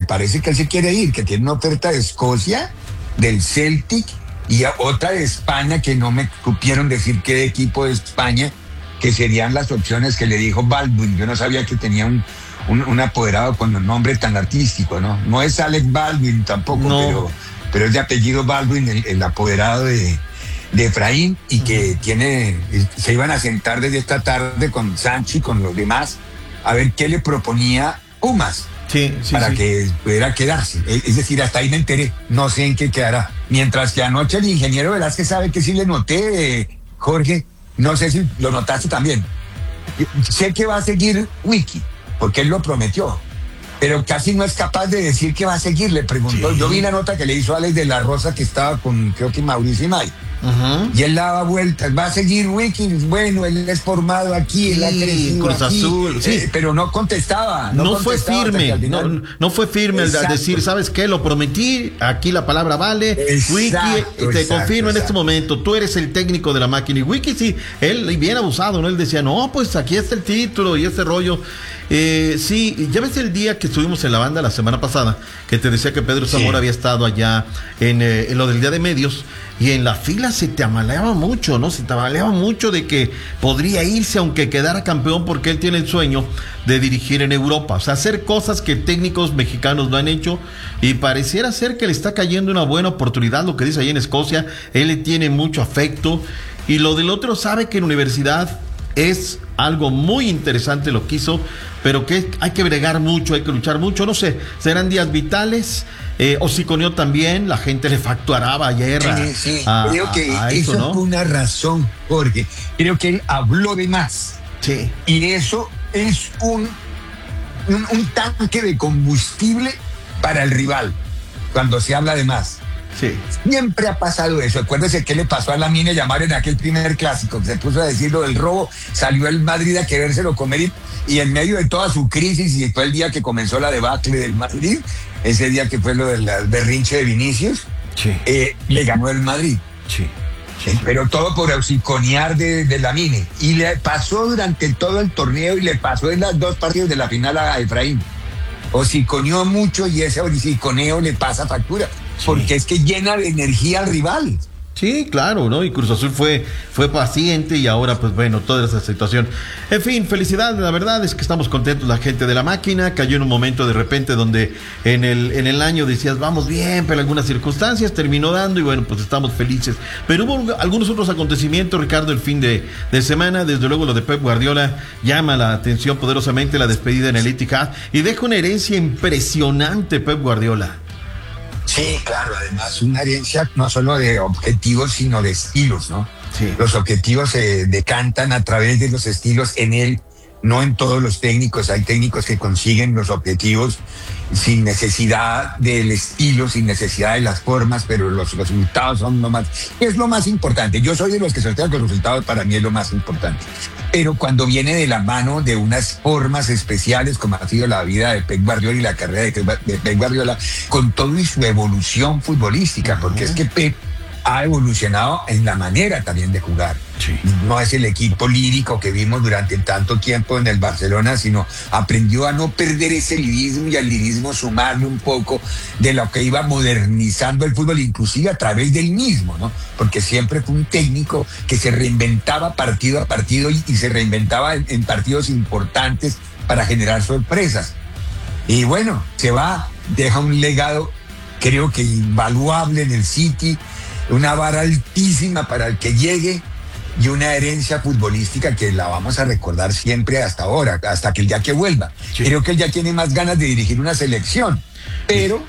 parece que él se quiere ir, que tiene una oferta de Escocia, del Celtic y otra de España, que no me supieron decir qué equipo de España, que serían las opciones que le dijo Baldwin. Yo no sabía que tenía un apoderado con un nombre tan artístico, ¿no? No es Alec Baldwin tampoco, no. pero es de apellido Baldwin, el apoderado de Efraín, y que se iban a sentar desde esta tarde con Sanchi, con los demás, a ver qué le proponía Pumas. Para que pudiera quedarse. Es decir, hasta ahí me enteré. No sé en qué quedará. Mientras que anoche el ingeniero Velázquez sabe que sí le noté, Jorge. No sé si lo notaste también. Sé que va a seguir Wiki, porque él lo prometió. Pero casi no es capaz de decir que va a seguir. Le preguntó. Yo vi la nota que le hizo Alex de la Rosa, que estaba con, creo que Mauricio Imay. Y él daba vueltas, va a seguir Wilkins, bueno, él es formado aquí, él ha crecido Cruz aquí, Azul, pero no contestaba. No fue firme, no fue firme al decir, ¿sabes qué? Lo prometí, aquí la palabra vale. Wiki, te confirmo en este momento, tú eres el técnico de la máquina. Y Wiki, sí, él bien abusado, ¿no? Él decía, no, pues aquí está el título y este rollo. Sí, ya ves el día que estuvimos en la banda la semana pasada, que te decía que Pedro Zamora había estado allá en lo del Día de Medios, y en la fila se te amaleaba mucho, ¿no? Se te amaleaba mucho de que podría irse aunque quedara campeón, porque él tiene el sueño de dirigir en Europa, o sea, hacer cosas que técnicos mexicanos no han hecho, y pareciera ser que le está cayendo una buena oportunidad, lo que dice ahí en Escocia. Él le tiene mucho afecto, y lo del otro, sabe que en universidad es algo muy interesante lo que hizo, pero que hay que bregar mucho, hay que luchar mucho, no sé, serán días vitales. Hociconeó también, la gente le facturaba ayer creo que eso, ¿no? Fue una razón, Jorge. Creo que él habló de más. Sí. Y eso es un tanque de combustible para el rival, cuando se habla de más. Sí. Siempre ha pasado eso. Acuérdese qué le pasó a Lamine Yamal en aquel primer clásico, que se puso a decir lo del robo, salió el Madrid a querérselo comer, y en medio de toda su crisis, y fue el día que comenzó la debacle del Madrid, ese día que fue lo del berrinche de Vinicius, le ganó el Madrid. Sí. Pero todo por hociconear de Lamine. Y le pasó durante todo el torneo, y le pasó en los 2 partidos de la final a Efraín. Hociconeó mucho, y ese hociconeo le pasa factura. Porque es que llena de energía al rival. Sí, claro, ¿no? Y Cruz Azul fue paciente, y ahora, pues bueno, toda esa situación. En fin, felicidades, la verdad es que estamos contentos, la gente de la máquina. Cayó en un momento de repente donde en el año decías, vamos bien, pero algunas circunstancias terminó dando, y bueno, pues estamos felices. Pero hubo algunos otros acontecimientos, Ricardo, el fin de semana. Desde luego lo de Pep Guardiola llama la atención poderosamente, la despedida en el Etihad, y deja una herencia impresionante Pep Guardiola. Sí, claro, además una herencia no solo de objetivos, sino de estilos, ¿no? Sí. Los objetivos se decantan a través de los estilos en él, no en todos los técnicos. Hay técnicos que consiguen los objetivos sin necesidad del estilo, sin necesidad de las formas, pero los resultados son lo más... Es lo más importante. Yo soy de los que sostengo que los resultados para mí es lo más importante. Pero cuando viene de la mano de unas formas especiales, como ha sido la vida de Pep Guardiola y la carrera de Pep Guardiola, con todo y su evolución futbolística, porque es que Pep ha evolucionado en la manera también de jugar. Sí. No es el equipo lírico que vimos durante tanto tiempo en el Barcelona, sino aprendió a no perder ese lirismo, y al lirismo sumarle un poco de lo que iba modernizando el fútbol, inclusive a través del mismo, ¿no? Porque siempre fue un técnico que se reinventaba partido a partido, y se reinventaba en partidos importantes para generar sorpresas. Y bueno, se va, deja un legado, creo que invaluable en el City, una vara altísima para el que llegue, y una herencia futbolística que la vamos a recordar siempre hasta ahora, hasta que el día que vuelva. Sí. Creo que él ya tiene más ganas de dirigir una selección, pero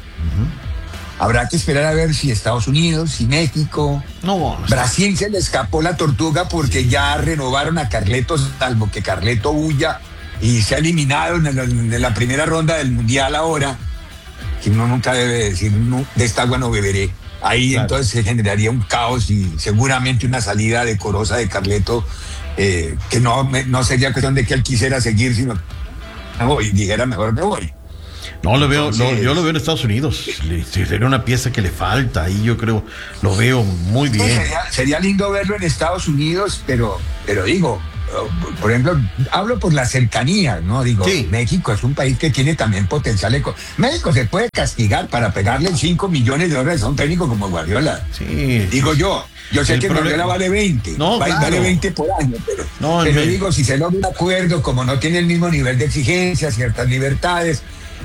habrá que esperar a ver si Estados Unidos, si México, Brasil se le escapó la tortuga, porque ya renovaron a Carleto, salvo que Carleto huya y se ha eliminado en la primera ronda del Mundial ahora, que uno nunca debe decir, no, de esta agua no beberé. Ahí claro. Entonces se generaría un caos, y seguramente una salida decorosa de Carleto, que no sería cuestión de que él quisiera seguir, sino y dijera mejor me voy. No, lo veo, yo lo veo en Estados Unidos. Sería una pieza que le falta, ahí yo creo, lo veo muy bien. Sería lindo verlo en Estados Unidos, pero digo, por ejemplo, hablo por la cercanía, ¿no? Digo, sí. México es un país que tiene también potencial. México se puede castigar para pegarle 5 millones de dólares a un técnico como Guardiola. Sí. Digo yo sé que Guardiola vale 20. No, vale 20 por año, pero digo, si se logra un acuerdo, como no tiene el mismo nivel de exigencia, ciertas libertades,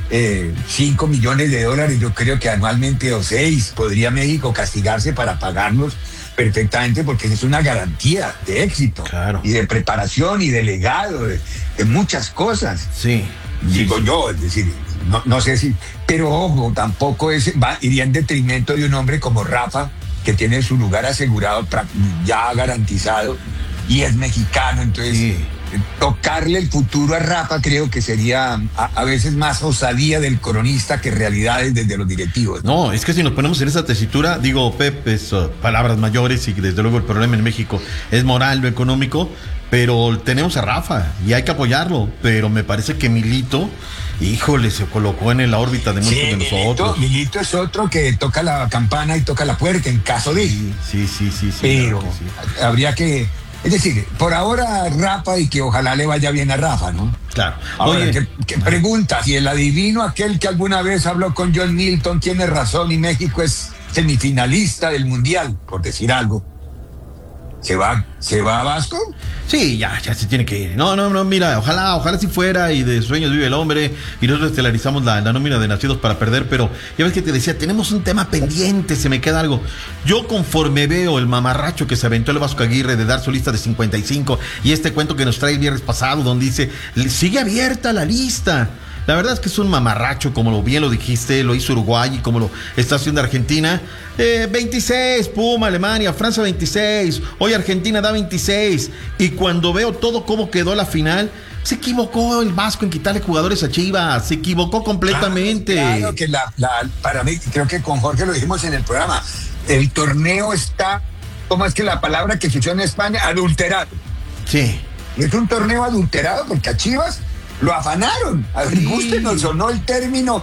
5 millones de dólares, yo creo que anualmente o 6 podría México castigarse para pagarnos perfectamente, porque es una garantía de éxito, claro, y de preparación y de legado, de muchas cosas. Sí. Digo yo, es decir, no sé si, pero ojo, tampoco iría en detrimento de un hombre como Rafa, que tiene su lugar asegurado, ya garantizado, y es mexicano. Entonces, sí, tocarle el futuro a Rafa creo que sería a veces más osadía del cronista que realidades desde los directivos. No, es que si nos ponemos en esa tesitura, digo, Pep, es palabras mayores, y desde luego el problema en México es moral, lo económico, pero tenemos a Rafa y hay que apoyarlo, pero me parece que Milito, híjole, se colocó en la órbita de muchos de nosotros. Milito es otro que toca la campana y toca la puerta en caso de... Sí. Pero claro sí, habría que... Es decir, por ahora Rafa, y que ojalá le vaya bien a Rafa, ¿no? Claro. Ahora, ¿qué pregunta? Si el adivino, aquel que alguna vez habló con John Milton, tiene razón y México es semifinalista del Mundial, por decir algo, ¿se va a Vasco? Sí, ya se tiene que ir. No, mira, ojalá si fuera, y de sueños vive el hombre, y nosotros estelarizamos la nómina de Nacidos para Perder, pero ya ves que te decía, tenemos un tema pendiente, se me queda algo. Yo conforme veo el mamarracho que se aventó el Vasco Aguirre de dar su lista de 55, y este cuento que nos trae el viernes pasado, donde dice, sigue abierta la lista. La verdad es que es un mamarracho, como bien lo dijiste, lo hizo Uruguay y como lo está haciendo Argentina. 26, Puma, Alemania, Francia 26, hoy Argentina da 26. Y cuando veo todo cómo quedó la final, se equivocó el Vasco en quitarle jugadores a Chivas, se equivocó completamente. Claro que para mí, creo que con Jorge lo dijimos en el programa, el torneo está, ¿cómo es que la palabra que se usó en España? Adulterado. Sí. Es un torneo adulterado porque a Chivas lo afanaron. A mi gusto nos sonó el término.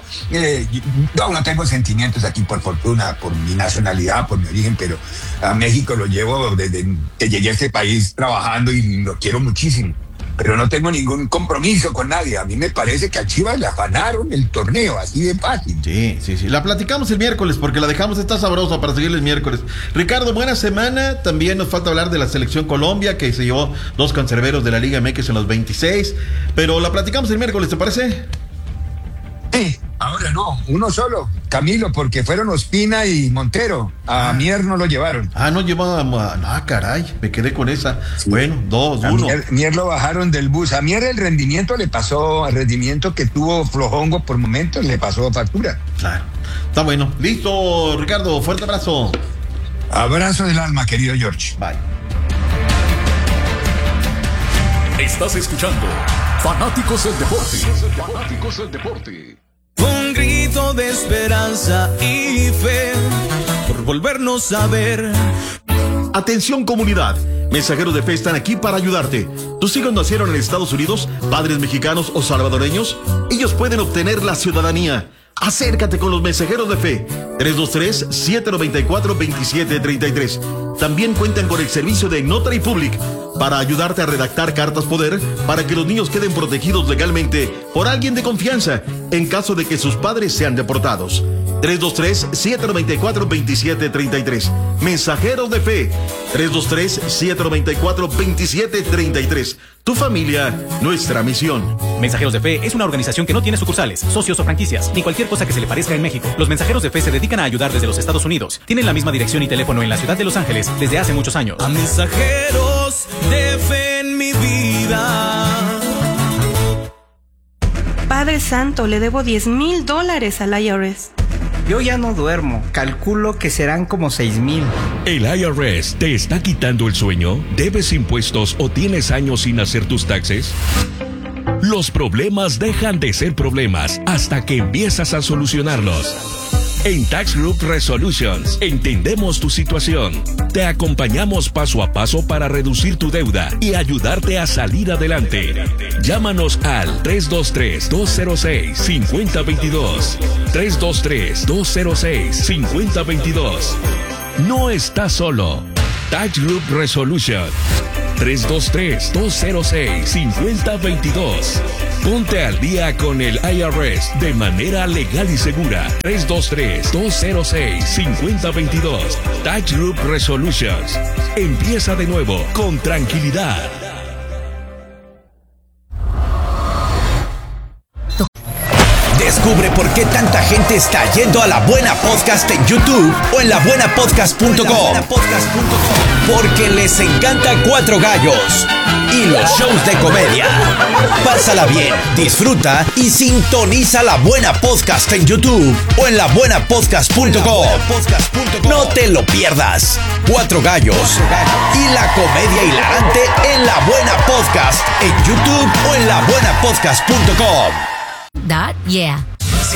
No tengo sentimientos aquí, por fortuna, por mi nacionalidad, por mi origen, pero a México lo llevo desde que llegué a este país trabajando y lo quiero muchísimo. Pero no tengo ningún compromiso con nadie. A mí me parece que a Chivas le afanaron el torneo, así de fácil. Sí. La platicamos el miércoles, porque la dejamos, está sabrosa para seguir el miércoles. Ricardo, buena semana. También nos falta hablar de la selección Colombia, que se llevó 2 cancerberos de la Liga MX en los 26. Pero la platicamos el miércoles, ¿te parece? Sí, ahora no, uno solo, Camilo, porque fueron Ospina y Montero. A Mier no lo llevaron. No llevaba. Caray, me quedé con esa. Sí. Bueno, 2-1. Mier lo bajaron del bus. A Mier el rendimiento que tuvo flojongo por momentos, le pasó factura. Claro. Está bueno. Listo, Ricardo, fuerte abrazo. Abrazo del alma, querido George. Bye. Estás escuchando Fanáticos del Deporte. Fanáticos del Deporte. Un grito de esperanza y fe por volvernos a ver. Atención, comunidad. Mensajeros de Fe están aquí para ayudarte. ¿Tus hijos nacieron en Estados Unidos, padres mexicanos o salvadoreños? Ellos pueden obtener la ciudadanía. Acércate con los Mensajeros de Fe. 323-794-2733. También cuentan con el servicio de Notary Public para ayudarte a redactar cartas poder para que los niños queden protegidos legalmente por alguien de confianza en caso de que sus padres sean deportados. 323-794-2733. Mensajeros de Fe. 323-794-2733. Tu familia, nuestra misión. Mensajeros de Fe es una organización que no tiene sucursales, socios o franquicias, ni cualquier cosa que se le parezca en México. Los Mensajeros de Fe se dedican a ayudar desde los Estados Unidos. Tienen la misma dirección y teléfono en la ciudad de Los Ángeles desde hace muchos años. A Mensajeros de Fe en mi vida. Padre Santo, le debo $10,000 al IRS. Yo ya no duermo, calculo que serán como 6,000. ¿El IRS te está quitando el sueño? ¿Debes impuestos o tienes años sin hacer tus taxes? Los problemas dejan de ser problemas hasta que empiezas a solucionarlos. En Tax Group Resolutions entendemos tu situación. Te acompañamos paso a paso para reducir tu deuda y ayudarte a salir adelante. Llámanos al 323-206-5022. 323-206-5022. No estás solo. Tax Group Resolution. 323-206-5022. Ponte al día con el IRS de manera legal y segura. 323-206-5022. Tax Group Resolutions. Empieza de nuevo con tranquilidad. Descubre por qué tanta gente está yendo a La Buena Podcast en YouTube o en labuenapodcast.com. Porque les encanta Cuatro Gallos y los shows de comedia. Pásala bien, disfruta y sintoniza La Buena Podcast en YouTube o en labuenapodcast.com. No te lo pierdas. Cuatro Gallos y la comedia hilarante en La Buena Podcast en YouTube o en labuenapodcast.com. Yeah.